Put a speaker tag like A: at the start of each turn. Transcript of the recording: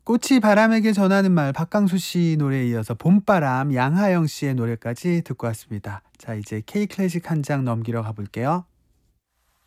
A: 꽃이 바람에게 전하는 말 박강수 씨 노래에 이어서 봄바람 양하영 씨의 노래까지 듣고 왔습니다. 자, 이제 K 클래식 한 장 넘기러 가볼게요.